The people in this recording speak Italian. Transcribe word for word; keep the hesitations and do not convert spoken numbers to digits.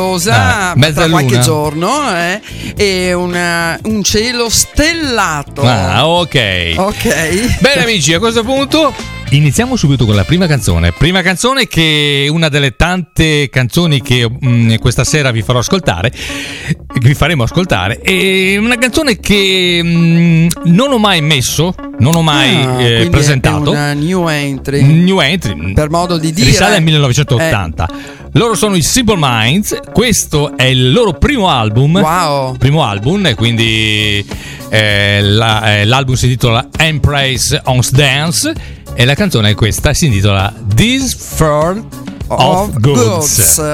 Ah, tra qualche giorno eh, e una, un cielo stellato. Ah, ok. Ok. Bene amici, a questo punto iniziamo subito con la prima canzone. Prima canzone che è una delle tante canzoni che mh, questa sera vi farò ascoltare, vi faremo ascoltare. È una canzone che mh, non ho mai messo, non ho mai ah, eh, presentato. È una new entry. New entry. Per modo di dire. Risale al millenovecentottanta. Eh. Loro sono i Simple Minds. Questo è il loro primo album. Wow. Primo album, e quindi eh, la, eh, l'album si intitola Embrace on Dance. E la canzone è questa, si intitola This Fur of, of Goods. Goods.